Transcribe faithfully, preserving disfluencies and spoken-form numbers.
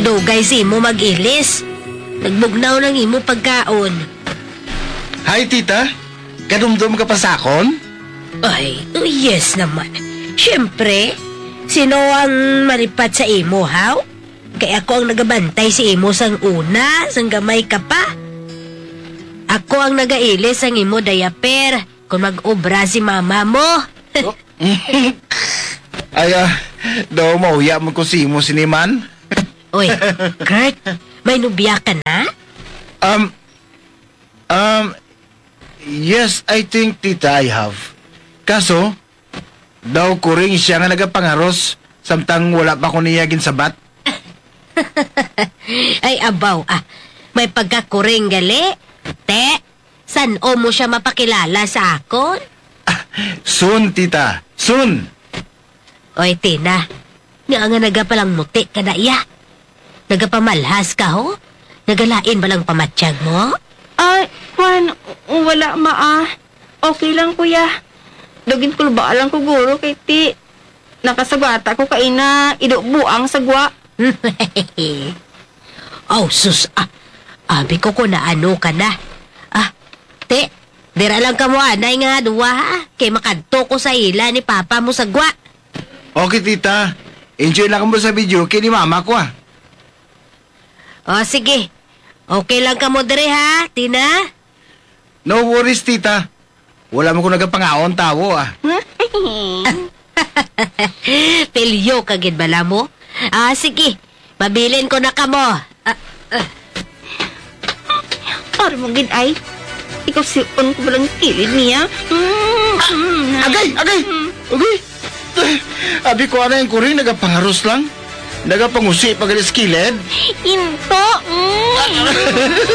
Dugay si imo mag-ilis. Nagbugnaw ng imo pagkaon. Hi, tita. Kadumdum ka pa sa akon? Ay, yes naman. Siyempre, sino ang maripat sa imo, haw? Kaya ako ang nagabantay si imo sang una, sang gamay ka pa. Ako ang nagailis ang imo diaper kung mag-obra si mama mo. Ay, ah, daw mauya mo ko si mo siniman. Uy, Kurt, may nubya ka na? Um, um, yes, I think, tita, I have. Kaso, daw ko rin siya nga nagapangaros samtang wala pa ko niyagin sabat. Ay, abaw, ah. May pagkakuring gali. Te, san o mo siya mapakilala sa akon? Soon, tita. Soon. Oy, Tina. Nga nga nagapalang muti ka na iya. Nagapamalhas ka ho? Nagalain ba lang pamatsyag mo? Ay, Juan, wala maa. Okay lang, kuya. Dugin ko ba lang ko guro kay ti. Nakasagwata ko kay na idubuang sagwa. Oh, sus, ah. Abi ko kung naano ka na. Ah, te, dira lang ka mo anay nga duwa ha. Kay makadto ko sa ila ni papa mo sagwa. Okay, tita. Enjoy lang mo sa video kay ni mama ko, ah. O, sige. Okay lang ka mo dire ha, Tina? No worries, tita. Wala mo ko nagapangaon tawo, ah. Pilyo kagid bala mo? Ah, sige. Mabilin ko na ka mo. Ah, ah. Ari mo gid ay. Ikaw si on ko balang kilid niya. Agay! Agay! Agay! Abi ko ana yung kuring nagapangaros lang. Nagapangusi pag skiled. Into. Mm.